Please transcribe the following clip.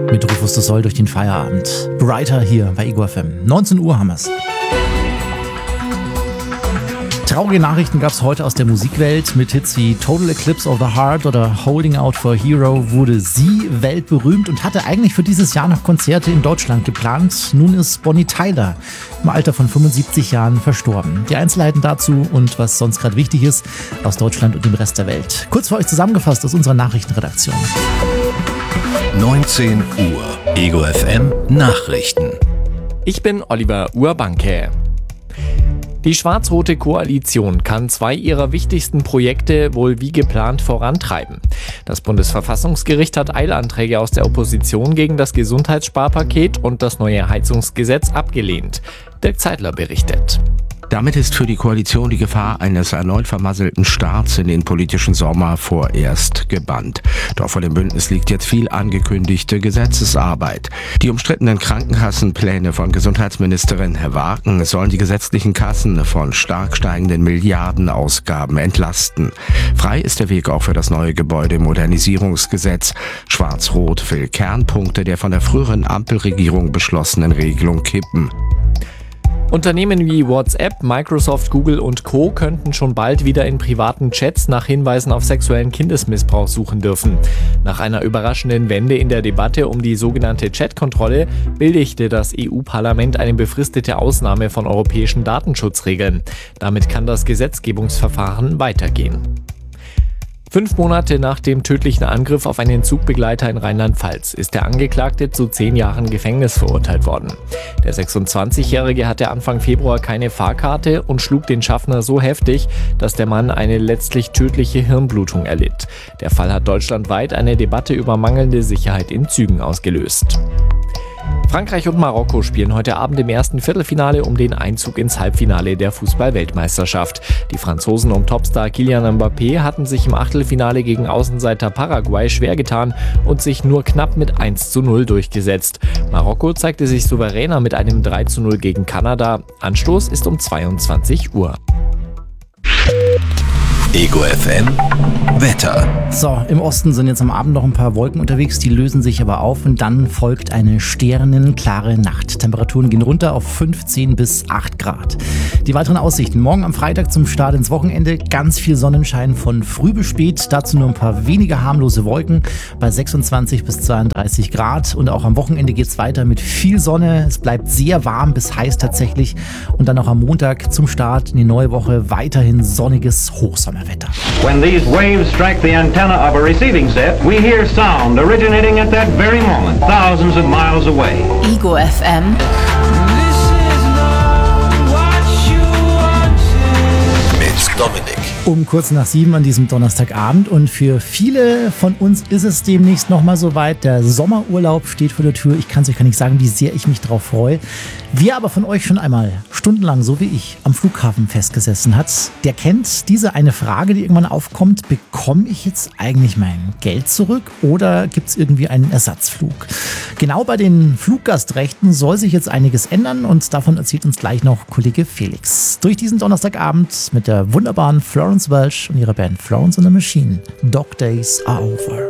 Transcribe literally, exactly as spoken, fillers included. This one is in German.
Mit Rufus du Soll durch den Feierabend. Brighter hier bei Ego F M. neunzehn Uhr haben wir's. Traurige Nachrichten gab es heute aus der Musikwelt. Mit Hits wie Total Eclipse of the Heart oder Holding Out for a Hero wurde sie weltberühmt und hatte eigentlich für dieses Jahr noch Konzerte in Deutschland geplant. Nun ist Bonnie Tyler im Alter von fünfundsiebzig Jahren verstorben. Die Einzelheiten dazu und was sonst gerade wichtig ist aus Deutschland und dem Rest der Welt. Kurz für euch zusammengefasst aus unserer Nachrichtenredaktion. neunzehn Uhr. Ego F M Nachrichten. Ich bin Oliver Urbanke. Die schwarz-rote Koalition kann zwei ihrer wichtigsten Projekte wohl wie geplant vorantreiben. Das Bundesverfassungsgericht hat Eilanträge aus der Opposition gegen das Gesundheitssparpaket und das neue Heizungsgesetz abgelehnt. Dirk Zeitler berichtet. Damit ist für die Koalition die Gefahr eines erneut vermasselten Starts in den politischen Sommer vorerst gebannt. Doch vor dem Bündnis liegt jetzt viel angekündigte Gesetzesarbeit. Die umstrittenen Krankenkassenpläne von Gesundheitsministerin Herr Wagen sollen die gesetzlichen Kassen von stark steigenden Milliardenausgaben entlasten. Frei ist der Weg auch für das neue Gebäudemodernisierungsgesetz. Schwarz-Rot will Kernpunkte der von der früheren Ampelregierung beschlossenen Regelung kippen. Unternehmen wie WhatsApp, Microsoft, Google und Co. könnten schon bald wieder in privaten Chats nach Hinweisen auf sexuellen Kindesmissbrauch suchen dürfen. Nach einer überraschenden Wende in der Debatte um die sogenannte Chatkontrolle billigte das E U-Parlament eine befristete Ausnahme von europäischen Datenschutzregeln. Damit kann das Gesetzgebungsverfahren weitergehen. Fünf Monate nach dem tödlichen Angriff auf einen Zugbegleiter in Rheinland-Pfalz ist der Angeklagte zu zehn Jahren Gefängnis verurteilt worden. Der sechsundzwanzigjährige hatte Anfang Februar keine Fahrkarte und schlug den Schaffner so heftig, dass der Mann eine letztlich tödliche Hirnblutung erlitt. Der Fall hat deutschlandweit eine Debatte über mangelnde Sicherheit in Zügen ausgelöst. Frankreich und Marokko spielen heute Abend im ersten Viertelfinale um den Einzug ins Halbfinale der Fußball-Weltmeisterschaft. Die Franzosen um Topstar Kylian Mbappé hatten sich im Achtelfinale gegen Außenseiter Paraguay schwer getan und sich nur knapp mit eins zu null durchgesetzt. Marokko zeigte sich souveräner mit einem drei zu null gegen Kanada. Anstoß ist um zweiundzwanzig Uhr. Ego F M Wetter. So, im Osten sind jetzt am Abend noch ein paar Wolken unterwegs, die lösen sich aber auf und dann folgt eine sternenklare Nacht. Temperaturen gehen runter auf fünfzehn bis acht Grad. Die weiteren Aussichten: Morgen am Freitag zum Start ins Wochenende ganz viel Sonnenschein von früh bis spät, dazu nur ein paar wenige harmlose Wolken bei sechsundzwanzig bis zweiunddreißig Grad und auch am Wochenende geht es weiter mit viel Sonne. Es bleibt sehr warm bis heiß tatsächlich und dann auch am Montag zum Start in die neue Woche weiterhin sonniges Hochsommerwetter. When these waves strike the antenna of a receiving set, we hear sound originating at that very moment, thousands of miles away. Ego F M. Mit Dominik. Um kurz nach sieben an diesem Donnerstagabend und für viele von uns ist es demnächst nochmal soweit. Der Sommerurlaub steht vor der Tür. Ich kann es euch gar nicht sagen, wie sehr ich mich drauf freue. Wer aber von euch schon einmal stundenlang, so wie ich, am Flughafen festgesessen hat, der kennt diese eine Frage, die irgendwann aufkommt: Bekomme ich jetzt eigentlich mein Geld zurück oder gibt es irgendwie einen Ersatzflug? Genau bei den Fluggastrechten soll sich jetzt einiges ändern und davon erzählt uns gleich noch Kollege Felix. Durch diesen Donnerstagabend mit der wunderbaren Florence Welch und ihrer Band Florence and the Machine. Dog Days are over.